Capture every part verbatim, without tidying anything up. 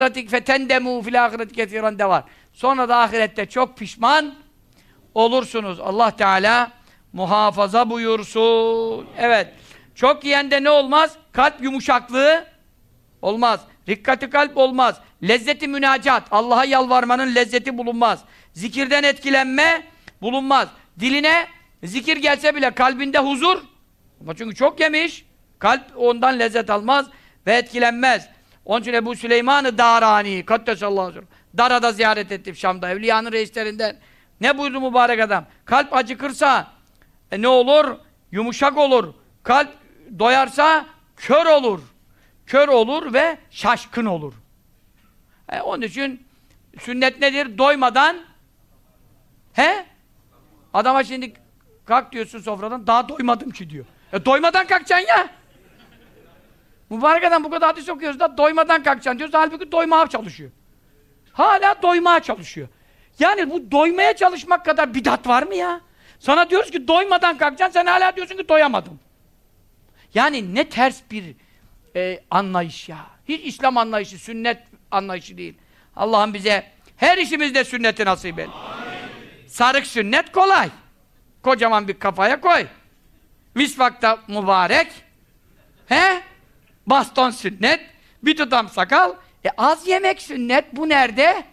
fetendemu fil ahireti kesiren de var. Sonra da ahirette çok pişman olursunuz. Allah Teala muhafaza buyursun. Evet. Çok yiyende ne olmaz? Kalp yumuşaklığı olmaz. Rikkati kalp olmaz. Lezzeti münacat. Allah'a yalvarmanın lezzeti bulunmaz. Zikirden etkilenme bulunmaz. Diline zikir gelse bile kalbinde huzur. Ama çünkü çok yemiş. Kalp ondan lezzet almaz ve etkilenmez. Onun için Ebu Süleyman-ı Darani Kaddesallahu aleyhi ve sellem Dara'da ziyaret ettim Şam'da. Evliyanın reislerinden. Ne buyurdu mübarek adam? Kalp acıkırsa e, ne olur? Yumuşak olur. Kalp doyarsa kör olur. Kör olur ve şaşkın olur. E, onun için sünnet nedir? Doymadan he? Adama şimdi kalk diyorsun sofradan, daha doymadım ki diyor. E doymadan kalkacaksın ya. Mübarek adam bu kadar hadis okuyoruz da doymadan kalkacaksın diyoruz. Halbuki doymaya çalışıyor. Hala doymaya çalışıyor. Yani bu doymaya çalışmak kadar bidat var mı ya? Sana diyoruz ki doymadan kalkacaksın, sen hala diyorsun ki doyamadım. Yani ne ters bir e, anlayış ya. Hiç İslam anlayışı, sünnet anlayışı değil. Allah'ım bize her işimizde sünneti nasip et. Sarık sünnet kolay. Kocaman bir kafaya koy. Misvak da mübarek. He? Baston sünnet. Bir tutam sakal. E az yemek sünnet. Bu nerede?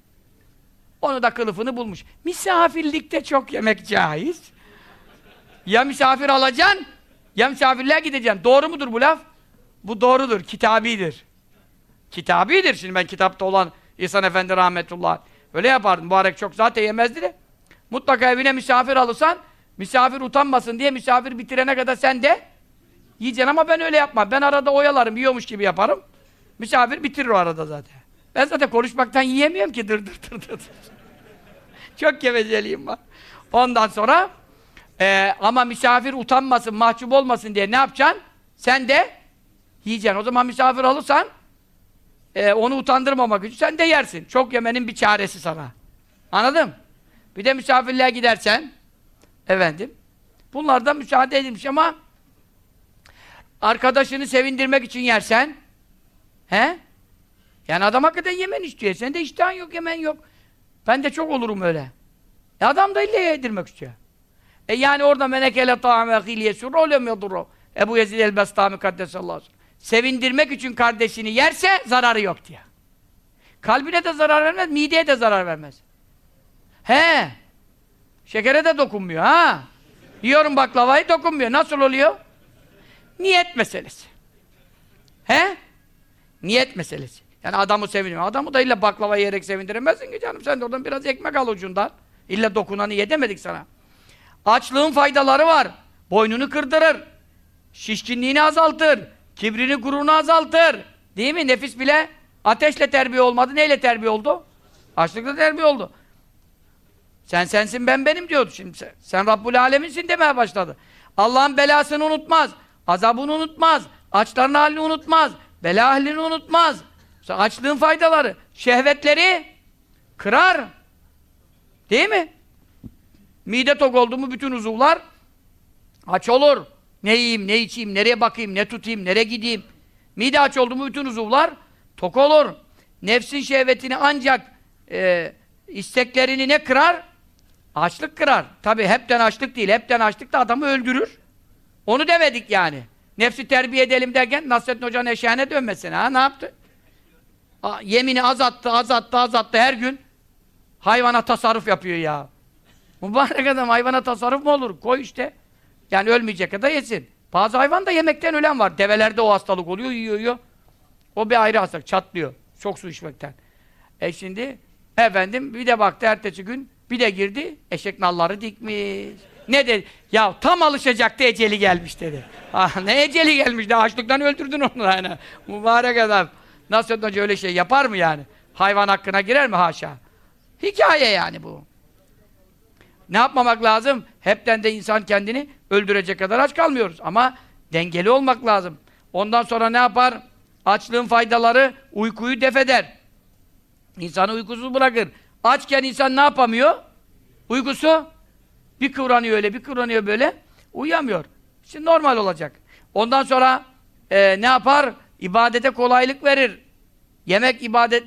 Onu da kılıfını bulmuş. Misafirlikte çok yemek caiz. Ya misafir alacaksın, ya misafirliğe gideceksin. Doğru mudur bu laf? Bu doğrudur. Kitabidir. Kitabidir. Şimdi ben kitapta olan İhsan Efendi rahmetullah öyle yapardım. Mübarek çok zaten yemezdi de. Mutlaka evine misafir alırsan, misafir utanmasın diye misafir bitirene kadar sen de yiyeceksin ama ben öyle yapmam. Ben arada oyalarım, yiyormuş gibi yaparım. Misafir bitirir o arada zaten. Ben zaten konuşmaktan yiyemiyorum ki dır dır dır dır. Çok gevezeliyim var. Ondan sonra e, ama misafir utanmasın, mahcup olmasın diye ne yapacaksın? Sen de yiyeceksin. O zaman misafir alırsan e, onu utandırmamak için sen de yersin. Çok yemenin bir çaresi sana. Anladın? Bir de misafirliğe gidersen efendim bunlardan müsaade edilmiş ama arkadaşını sevindirmek için yersen he? Yani adam hakikaten yemen istiyor. Sen de iştahın yok, yemen yok. Ben de çok olurum öyle. E adam da ille yedirmek istiyor. E yani orada menekele ta'ame gilye surrolem yadurro. Ebu Yezid el-Bestami kaddesallahu aleyhi ve sellem. Sevindirmek için kardeşini yerse zararı yok diye. Kalbine de zarar vermez, mideye de zarar vermez. He. Şekere de dokunmuyor ha. Yiyorum baklavayı, dokunmuyor. Nasıl oluyor? Niyet meselesi. He? Niyet meselesi. Yani adamı seviniyor. Adamı da illa baklava yiyerek sevindiremezsin ki canım. Sen de oradan biraz ekmek al ucundan. İlla dokunanı ye demedik sana. Açlığın faydaları var. Boynunu kırdırır. Şişkinliğini azaltır. Kibrini, gururunu azaltır. Değil mi? Nefis bile ateşle terbiye olmadı. Neyle terbiye oldu? Açlıkla terbiye oldu. Sen sensin, ben benim diyordu şimdi. Sen, sen Rabbul Aleminsin demeye başladı. Allah'ın belasını unutmaz. Azabını unutmaz. Açların halini unutmaz. Bela ahlini unutmaz. Açlığın faydaları. Şehvetleri kırar. Değil mi? Mide tok oldu mu bütün uzuvlar aç olur. Ne yiyeyim, ne içeyim, nereye bakayım, ne tutayım, nereye gideyim. Mide aç oldu mu bütün uzuvlar tok olur. Nefsin şehvetini ancak e, isteklerini ne kırar? Açlık kırar. Tabi hepten açlık değil. Hepten açlık da adamı öldürür. Onu demedik yani. Nefsi terbiye edelim derken Nasrettin Hoca'nın eşeğine dönmesin ha. Ne yaptı? A, yemini azattı, azattı, azattı her gün. Hayvana tasarruf yapıyor ya. Mübarek adam hayvana tasarruf mu olur? Koy işte. Yani ölmeyecek kadar yesin. Bazı hayvan da yemekten ölen var. Develerde o hastalık oluyor, yiyor, yiyor. O bir ayrı hastalık. Çatlıyor. Çok su içmekten. E şimdi efendim bir de baktı ertesi gün bir de girdi. Eşek nalları dikmiş. Ne dedi? Ya tam alışacaktı, eceli gelmiş dedi. Ah, ne eceli gelmiş? De açlıktan öldürdün onu yani. Mübarek adam. Nasrettin Hoca öyle şey yapar mı yani? Hayvan hakkına girer mi? Haşa. Hikaye yani bu. Ne yapmamak lazım? Hepten de insan kendini öldürecek kadar aç kalmıyoruz. Ama dengeli olmak lazım. Ondan sonra ne yapar? Açlığın faydaları uykuyu def eder. İnsanı uykusuz bırakır. Açken insan ne yapamıyor? Uykusu bir kıvranıyor öyle, bir kıvranıyor böyle. Uyuyamıyor. Şimdi normal olacak. Ondan sonra e, ne yapar? İbadete kolaylık verir. Yemek ibadet